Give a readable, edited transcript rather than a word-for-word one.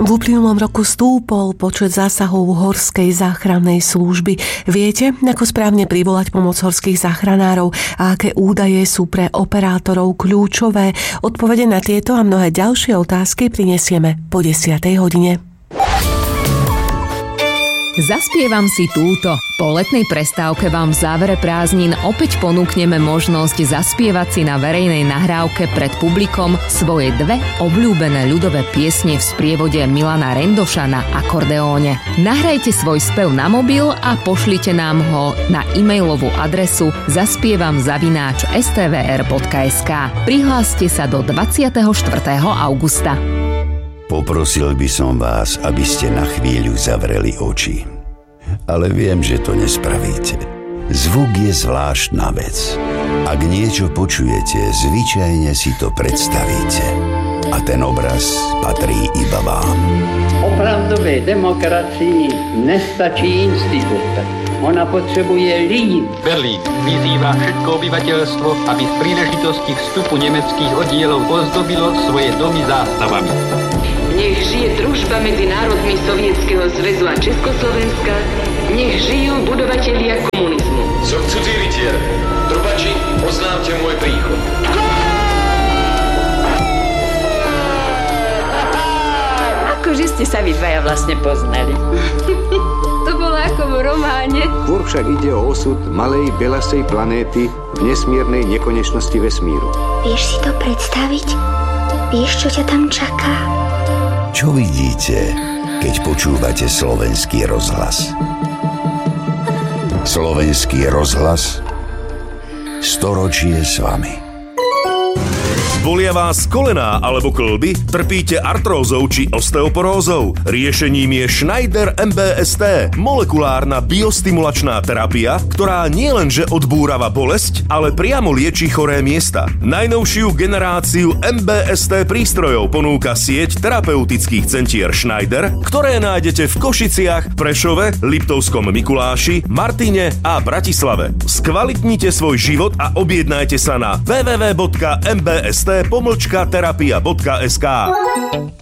V uplynulom roku stúpol počet zásahov horskej záchrannej služby. Viete, ako správne privolať pomoc horských záchranárov a aké údaje sú pre operátorov kľúčové? Odpovede na tieto a mnohé ďalšie otázky prinesieme po 10. hodine. Zaspievam si túto. Po letnej prestávke vám v závere prázdnin opäť ponúkneme možnosť zaspievať si na verejnej nahrávke pred publikom svoje dve obľúbené ľudové piesne v sprievode Milana Rendoša na akordeóne. Nahrajte svoj spev na mobil a pošlite nám ho na e-mailovú adresu zaspievam@stvr.sk. Prihláste sa do 24. augusta. Poprosil by som vás, aby ste na chvíľu zavreli oči. Ale viem, že to nespravíte. Zvuk je zvláštna vec. Ak niečo počujete, zvyčajne si to predstavíte. A ten obraz patrí iba vám. Opravdové demokracii nestačí institut. Ona potřebuje lidi. Berlín vyzývá všetko obyvateľstvo, aby z príležitosti vstupu nemeckých oddielov ozdobilo svoje domy zástavami. Nech žije družba medzi národmi Sovietskeho zväzu a Československa, nech žijú budovatelia komunizmu. Som cudzí rytier. Trubači, oznámte môj príchod. Akože ste sa vy dvaja vlastne poznali. To bolo ako v románe. Skôr však ide o osud malej belasej planéty v nesmiernej nekonečnosti vesmíru. Vieš si to predstaviť? Vieš, čo ťa tam čaká? Čo vidíte, keď počúvate Slovenský rozhlas? Slovenský rozhlas, storočie s vami. Bolia vás kolená alebo kĺby? Trpíte artrózou či osteoporózou? Riešením je Schneider MBST, molekulárna biostimulačná terapia, ktorá nielenže odbúrava bolesť, ale priamo lieči choré miesta. Najnovšiu generáciu MBST prístrojov ponúka sieť terapeutických centier Schneider, ktoré nájdete v Košiciach, Prešove, Liptovskom Mikuláši, Martine a Bratislave. Skvalitnite svoj život a objednajte sa na www.mbst-terapia.sk.